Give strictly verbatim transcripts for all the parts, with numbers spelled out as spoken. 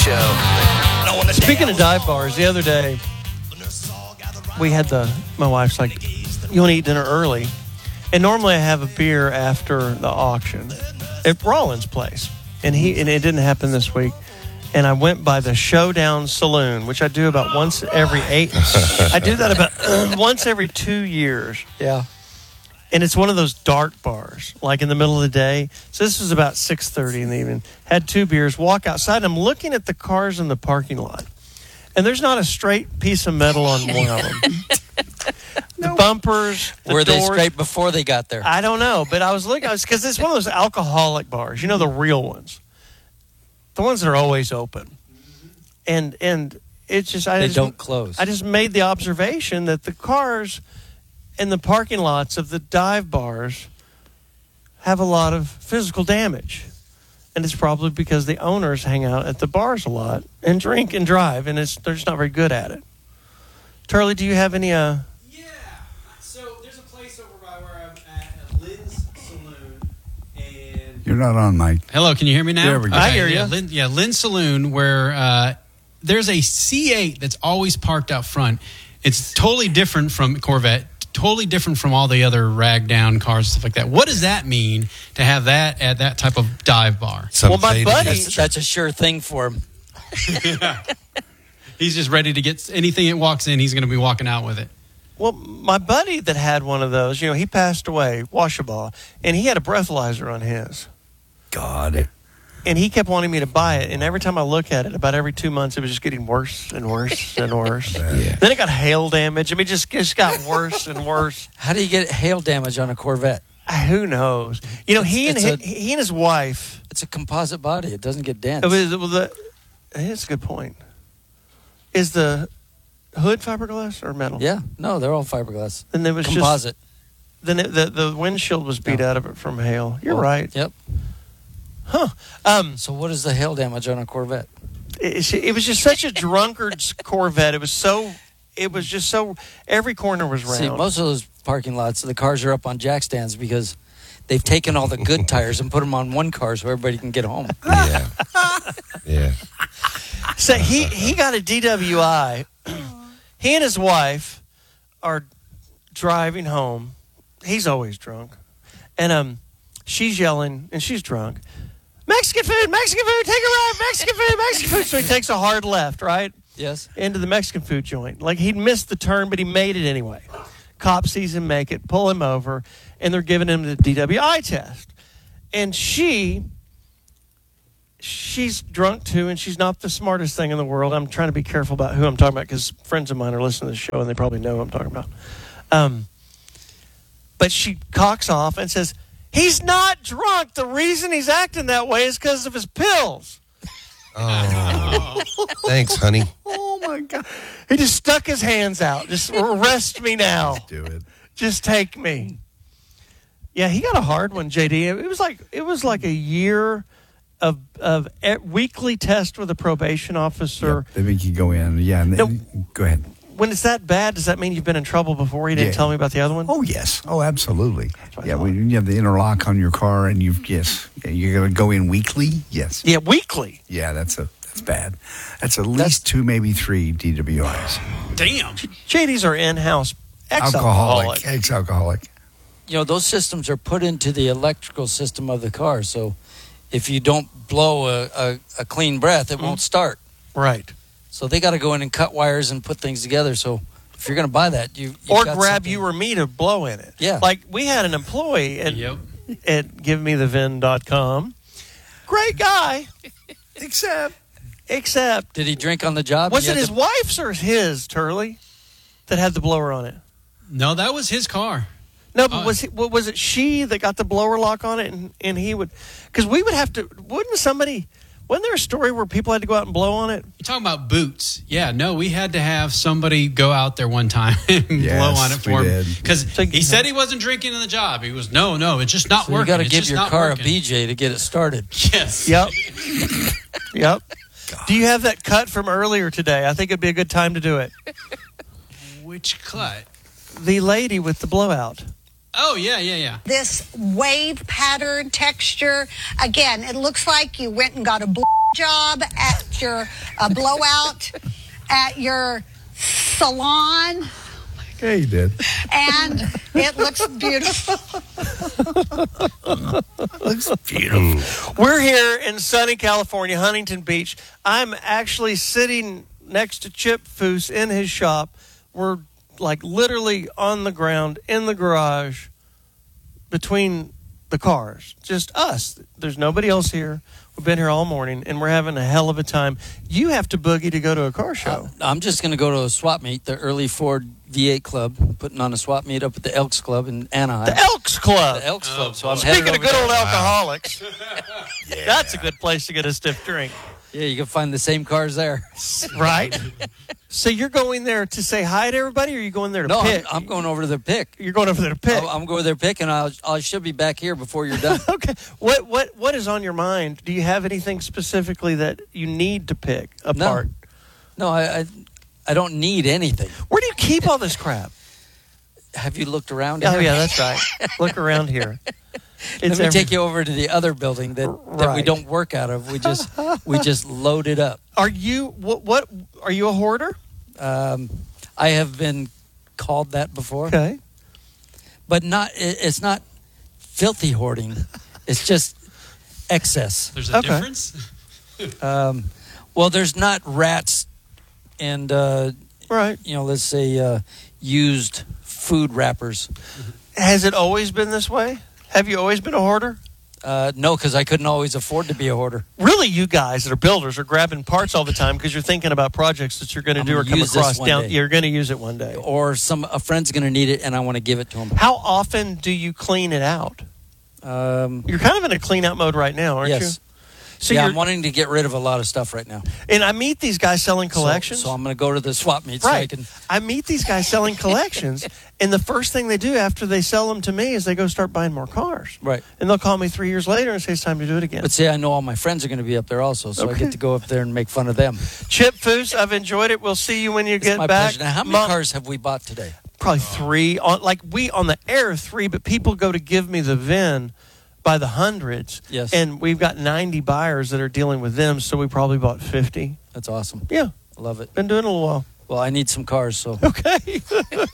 show. Speaking of dive bars, the other day, we had the, my wife's like, you want to eat dinner early? And normally I have a beer after the auction at Rollins' place. And he and it didn't happen this week. And I went by the Showdown Saloon, which I do about once every eight. I do that about uh, once every two years. Yeah. And it's one of those dark bars, like in the middle of the day. So this was about six thirty in the evening. Had two beers, walk outside, and I'm looking at the cars in the parking lot. And there's not a straight piece of metal on one of them. The bumpers, the Were they doors, straight before they got there? I don't know, but I was looking, because it's one of those alcoholic bars, you know, the real ones. The ones that are always open. And and it's just... I they just, don't close. I just made the observation that the cars in the parking lots of the dive bars have a lot of physical damage. And it's probably because the owners hang out at the bars a lot and drink and drive, and it's they're just not very good at it. Turley, do you have any... Uh, yeah. So there's a place over by where I'm at, at Lynn's Saloon. And You're not on, Mike. hello, can you hear me now? There we go. I hear yeah, you. Lynn, yeah, Lynn's Saloon, where uh, there's a C eight that's always parked out front. It's totally different from Corvette. Totally different from all the other rag down cars and stuff like that. What does that mean to have that at that type of dive bar? well, my buddy... That's, that's a sure thing for him. He's just ready to get anything that walks in, he's going to be walking out with it. Well, my buddy that had one of those, you know, he passed away, Washabaw, and he had a breathalyzer on his. God. And he kept wanting me to buy it. And every time I look at it, about every two months, it was just getting worse and worse and worse. Yeah. Then it got hail damage. I mean, it just, just got worse and worse. How do you get hail damage on a Corvette? Uh, Who knows? You know, he and It's- his, it's a- he and his wife. It's a composite body. It doesn't get dents. It was, it was the, that's a good point. Is the hood fiberglass or metal? Yeah. No, they're all fiberglass. Then there was Composite. just then it, the the windshield was beat No. out of it from hail. You're Oh, right. Yep. Huh? Um, So what is the hail damage on a Corvette? it, it was just such a drunkard's Corvette. It was so. It was just so. Every corner was round. See, most of those parking lots, the cars are up on jack stands because they've taken all the good tires and put them on one car so everybody can get home. Yeah. Yeah. So he, he got a D W I. He and his wife are driving home. He's always drunk. And um, she's yelling, and she's drunk. Mexican food, Mexican food, take a ride, Mexican food, Mexican food. So he takes a hard left, right? Yes. Into the Mexican food joint. Like he'd missed the turn, but he made it anyway. Cop sees him make it, pull him over, and they're giving him the D W I test. And she... She's drunk too, and she's not the smartest thing in the world. I'm trying to be careful about who I'm talking about because friends of mine are listening to the show and they probably know who I'm talking about. Um, but she cocks off and says, "He's not drunk. The reason he's acting that way is because of his pills." Oh. Thanks, honey. Oh, my God. He just stuck his hands out. Just arrest me now. Do it. Just take me. Yeah, he got a hard one, J D. It was like it was like a year of of e- weekly test with a probation officer. They make you go in. Yeah. And No. then, go ahead. When it's that bad, does that mean you've been in trouble before? You didn't Yeah. tell me about the other one? Oh, yes. Oh, absolutely. what I Yeah, thought. when you have the interlock on your car and you've, yes, you're going to go in weekly? Yes. Yeah, weekly. Yeah, that's a that's bad. That's at least two, maybe three D W Is. Damn. J D's are in-house Alcoholic. ex-alcoholic. Ex-alcoholic. You know, those systems are put into the electrical system of the car. So if you don't blow a, a, a clean breath, it won't start. Right. So they got to go in and cut wires and put things together. So if you're going to buy that, you you've Or got grab something. you or me to blow in it. Yeah. Like we had an employee at, Yep. at give me the vin dot com. Great guy. Except. Except, Did he drink on the job? was You it had his to- wife's or his, Turley, that had the blower on it? No, that was his car. No, but Uh, was it, was it she that got the blower lock on it, and, and he would, because we would have to, wouldn't somebody, wasn't there a story where people had to go out and blow on it? You're talking about boots. Yeah, no, we had to have somebody go out there one time and Yes, blow on it we for him. did. Because So- he said he wasn't drinking in the job. He was, no, no, it's just not So you working. got to It's give just your not car working. a B J to get it started. Yes. Yep. Yep. Do you have that cut from earlier today? I think it'd be a good time to do it. Which cut? The lady with the blowout. Oh, yeah, yeah, yeah. This wave pattern texture. Again, it looks like you went and got a blue job at your uh, blowout at your salon, Yeah, you did. and it looks beautiful. Looks beautiful. We're here in sunny California, Huntington Beach. I'm actually sitting next to Chip Foose in his shop. We're like literally on the ground in the garage between the cars. Just us. There's nobody else here. We've been here all morning, and we're having a hell of a time. You have to boogie to go to a car show. Uh, I'm just going to go to a swap meet, the early Ford V eight Club, putting on a swap meet up at the Elks Club in Anaheim. The Elks Club. The Elks Club. So I'm headed Speaking of over good there. old alcoholics, that's a good place to get a stiff drink. Yeah, you can find the same cars there. Right? So you're going there to say hi to everybody, or are you going there to No, I'm, pick? I'm going over to their pick. You're going over there to pick. I'm, I'm going there pick, and I'll, I should be back here before you're done. Okay. What what what is on your mind? Do you have anything specifically that you need to pick apart? No, I, I I don't need anything. Where do you keep all this crap? Have you looked around? Oh here? yeah, that's right. Look around here. Let me every- take you over to the other building that, that we Right. don't work out of. We just we just load it up. Are you what what are you a hoarder? Um, I have been called that before, Okay. but not. It, it's not filthy hoarding. It's just excess. There's a Okay. difference. Um, well, there's not rats and uh, Right. you know, let's say uh, used food wrappers. Has it always been this way? Have you always been a hoarder? Uh, no, because I couldn't always afford to be a hoarder. Really, you guys that are builders are grabbing parts all the time because you're thinking about projects that you're going to I'm do or gonna come use this across one down. day. You're going to use it one day. Or some a friend's going to need it, and I want to give it to him. How often do you clean it out? Um, You're kind of in a clean out mode right now, aren't yes. you? So yeah, you're, I'm wanting to get rid of a lot of stuff right now. and I meet these guys selling collections. So, so I'm going to go to the swap meet so I right. can. I meet these guys selling collections, and the first thing they do after they sell them to me is they go start buying more cars. Right. And they'll call me three years later and say it's time to do it again. But see, I know all my friends are going to be up there also, so I Okay. get to go up there and make fun of them. Chip Foose, I've enjoyed it. We'll see you when you It's get my back. pleasure. Now, how many Mom- cars have we bought today? Probably three. On like we on the air three, but people go to give me the V I N by the hundreds. Yes. And we've got ninety buyers that are dealing with them, so we probably bought fifty. That's awesome. Yeah. I love it. Been doing it a little while. Well, I need some cars, so. Okay.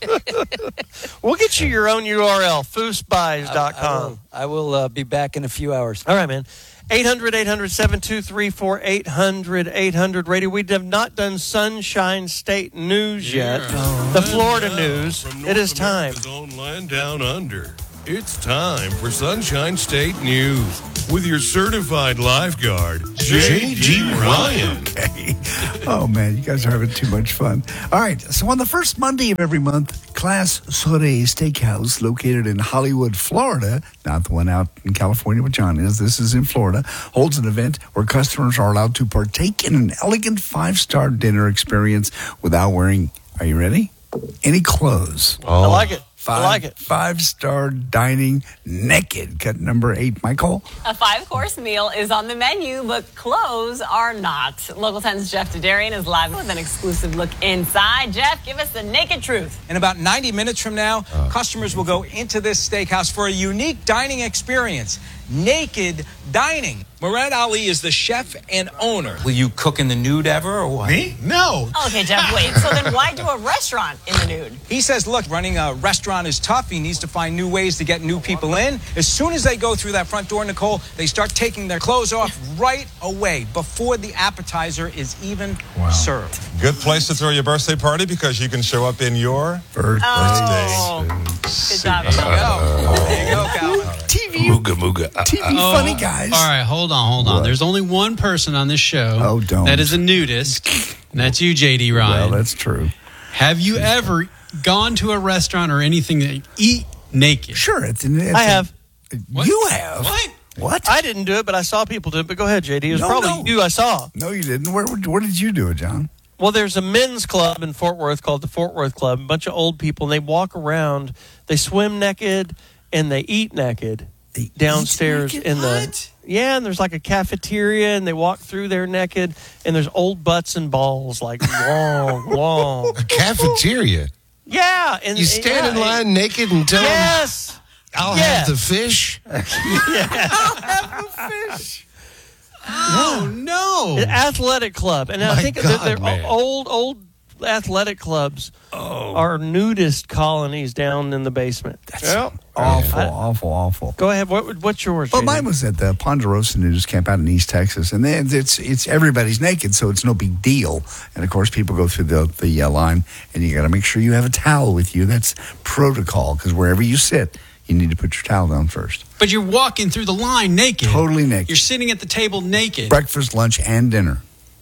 We'll get you your own U R L, foose buys dot I, I com. will, I will uh, be back in a few hours. All right, man. eight hundred, eight hundred, seven two three four, eight hundred, eight hundred radio. We have not done Sunshine State news yet. The Florida news. It is time. America's own land down under. It's time for Sunshine State News with your certified lifeguard, J G Ryan. Okay. Oh, man, you guys are having too much fun. All right, so on the first Monday of every month, Class Soiree Steakhouse, located in Hollywood, Florida, not the one out in California where John is, this is in Florida, holds an event where customers are allowed to partake in an elegant five-star dinner experience without wearing, are you ready? Any clothes. I like it. Five, I like it. Five-star dining naked. Cut number eight, Michael. A five-course meal is on the menu, but clothes are not. Local ten's Jeff Dedarian is live with an exclusive look inside. Jeff, give us the naked truth. In about ninety minutes from now, customers will go into this steakhouse for a unique dining experience. Naked dining. Murad Ali is the chef and owner. Will you cook in the nude ever or what? Me? No. Okay, Jeff, wait. So then why do a restaurant in the nude? He says, look, running a restaurant is tough. He needs to find new ways to get new people in. As soon as they go through that front door, Nicole, they start taking their clothes off right away before the appetizer is even served. Good place to throw your birthday party because you can show up in your Birthday. Oh, good job. There you go. There you go, Calvin. T V, Mooga mooga. T V funny guys. All right, hold on, hold on. What? There's only one person on this show Oh, don't. that is a nudist, and that's you, J D Ryan. Well, that's true. Have you ever gone to a restaurant or anything that you eat naked? Sure, it's, an, it's I a- have. What? You have. What? What? I didn't do it, but I saw people do it. But go ahead, J D. It was No, probably no. you I saw. No, you didn't. Where, where did you do it, John? Well, there's a men's club in Fort Worth called the Fort Worth Club. A bunch of old people, and they walk around. They swim naked, and they eat naked They eat downstairs naked? in the... What? Yeah, and there's like a cafeteria, and they walk through there naked, and there's old butts and balls, like long, long. A cafeteria. Yeah. And, You stand yeah, in line naked and tell them, Yes. I'll Yes. have the fish. Oh, no. An athletic club. And I My think God, that they're man. old, old athletic clubs are nudist colonies down in the basement. That's awful, I- awful, awful. Go ahead. What, what's yours? Well, J D? mine was at the Ponderosa Nudist Camp out in East Texas, and then it's it's everybody's naked, so it's no big deal. And of course, people go through the the uh, line, and you got to make sure you have a towel with you. That's protocol, because wherever you sit, you need to put your towel down first. But you're walking through the line naked. Totally naked. You're sitting at the table naked. Breakfast, lunch, and dinner.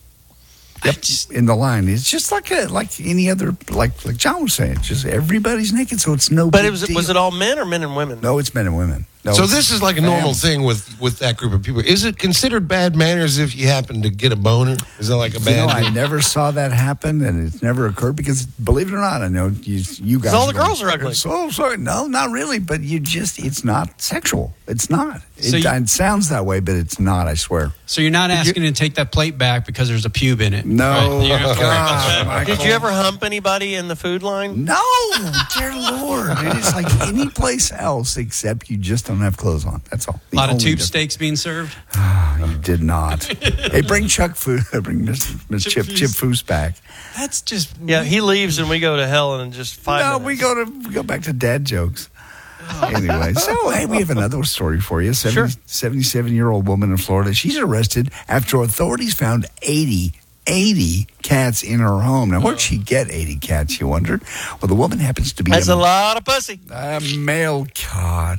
I just- In the line, it's just like a, like any other, like like John was saying, just everybody's naked, so it's no. But big it was deal. was it all men or men and women? No, it's men and women. No, So it's this is like a normal family. thing with, with that group of people. Is it considered bad manners if you happen to get a boner? Is that like a You bad? know, I never saw that happen, and it's never occurred because, believe it or not, I know you, you guys. all the going, girls are ugly. So sorry, no, not really. But you just, it's not sexual. It's not. It, So you- it sounds that way, but it's not. I swear. So you're not asking to take that plate back because there's a pube in it. No, Right? You're not worried about that. God, Did you ever hump anybody in the food line? No, dear Lord, it is like any place else except you just don't have clothes on. That's all. A lot of only tube difference. steaks being served. You did not. Hey, bring Chuck Food. Bring Miss Miss Chip Chip Chip Foose. Foose back. That's just Yeah, he leaves and we go to hell in just five No, minutes. we go to we go back to dad jokes. Anyway, so hey, we have another story for you. Sure. seventy-seven-year-old woman in Florida. She's arrested after authorities found eighty, eighty cats in her home. Now, where'd she get eighty cats, you wondered? Well, the woman happens to be That's a, a lot of pussy. a male cod.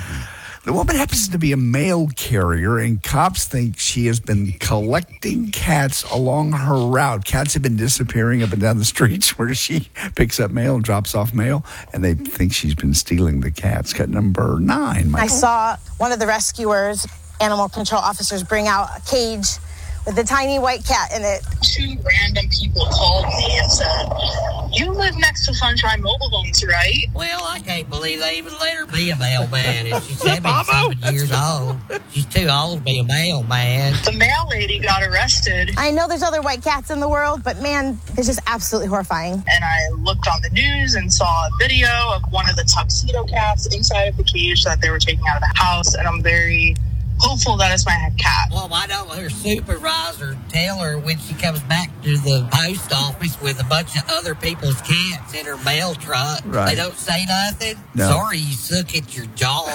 The woman happens to be a mail carrier, and cops think she has been collecting cats along her route. Cats have been disappearing up and down the streets where she picks up mail and drops off mail, and they think she's been stealing the cats. Cut number nine, I Michael. saw one of the rescuers, animal control officers, bring out a cage with a tiny white cat in it. Two random people called me and said, "You live next to Sunshine Mobile Homes, right?" Well, I can't believe they even let her be a mailman. And she's seventy-seven years old. She's too old to be a mailman. The mail lady got arrested, I know there's other white cats in the world, but man, it's just absolutely horrifying. and I looked on the news and saw a video of one of the tuxedo cats inside of the cage that they were taking out of the house, and I'm very hopeful that it's my cat. Well, why don't her supervisor tell her when she comes back to the post office with a bunch of other people's cats in her mail truck? Right. They don't say nothing? No. Sorry, you suck at your job.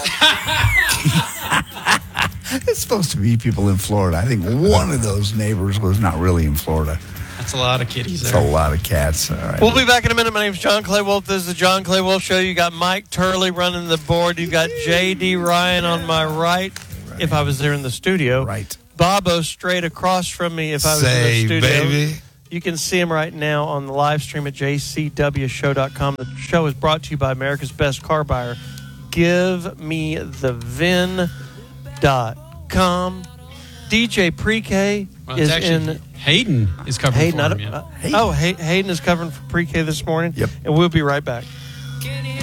It's supposed to be people in Florida. I think one of those neighbors was not really in Florida. That's a lot of kitties It's there. a lot of cats. All right. We'll be back in a minute. My name's John Clay Wolf. This is the John Clay Wolf Show. You got Mike Turley running the board. You got J D Ryan on my right, if I was there in the studio. Right. Bobo straight across from me if I was Say, in the studio. baby. You can see him right now on the live stream at j c w show dot com. The show is brought to you by America's Best Car Buyer. Give me the V I N dot com. D J Pre-K Well, it's is actually, in... Hayden is covering Hayden, for I him. don't- Yeah. uh, oh, Hay- Hayden is covering for Pre-K this morning. Yep. And we'll be right back.